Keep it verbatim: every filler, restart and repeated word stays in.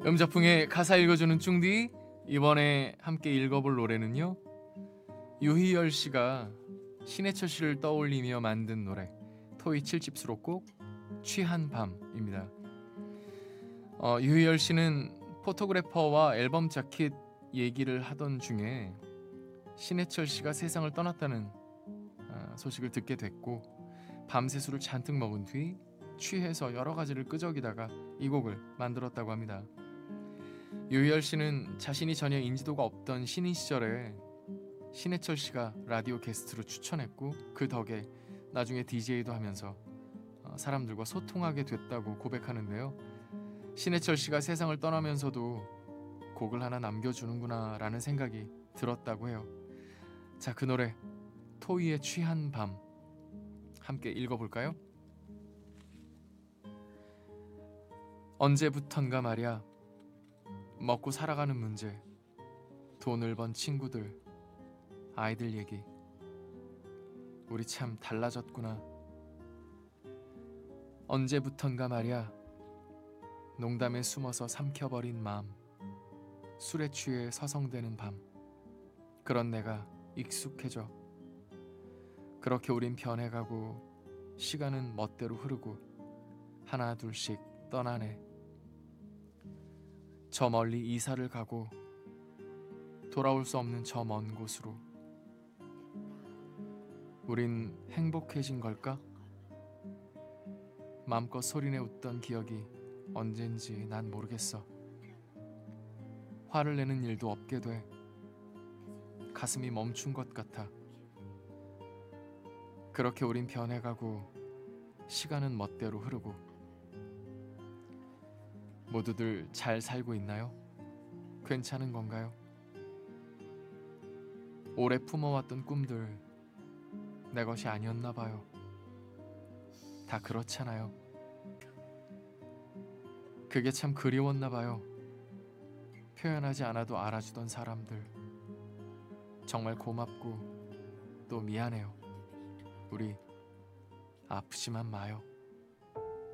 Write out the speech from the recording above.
음자풍의 가사 읽어주는 쭝디. 이번에 함께 읽어볼 노래는요, 유희열 씨가 신해철 씨를 떠올리며 만든 노래, 토이 칠 집 수록곡 취한 밤입니다. 어, 유희열 씨는 포토그래퍼와 앨범 자켓 얘기를 하던 중에 신해철 씨가 세상을 떠났다는 어, 소식을 듣게 됐고, 밤새 술을 잔뜩 먹은 뒤 취해서 여러 가지를 끄적이다가 이 곡을 만들었다고 합니다. 유희열 씨는 자신이 전혀 인지도가 없던 신인 시절에 신해철 씨가 라디오 게스트로 추천했고, 그 덕에 나중에 디제이도 하면서 사람들과 소통하게 됐다고 고백하는데요. 신해철 씨가 세상을 떠나면서도 곡을 하나 남겨주는구나 라는 생각이 들었다고 해요. 자, 그 노래 토이의 취한 밤 함께 읽어볼까요? 언제부턴가 말야, 먹고 살아가는 문제, 돈을 번 친구들, 아이들 얘기, 우리 참 달라졌구나. 언제부턴가 말야, 농담에 숨어서 삼켜버린 마음, 술에 취해 서성대는 밤, 그런 내가 익숙해져. 그렇게 우린 변해가고 시간은 멋대로 흐르고 하나 둘씩 떠나네. 저 멀리 이사를 가고 돌아올 수 없는 저 먼 곳으로. 우린 행복해진 걸까? 마음껏 소리내 웃던 기억이 언젠지 난 모르겠어. 화를 내는 일도 없게 돼. 가슴이 멈춘 것 같아. 그렇게 우린 변해가고 시간은 멋대로 흐르고. 모두들 잘 살고 있나요? 괜찮은 건가요? 오래 품어왔던 꿈들 내 것이 아니었나 봐요. 다 그렇잖아요. 그게 참 그리웠나 봐요. 표현하지 않아도 알아주던 사람들. 정말 고맙고 또 미안해요. 우리 아프지만 마요.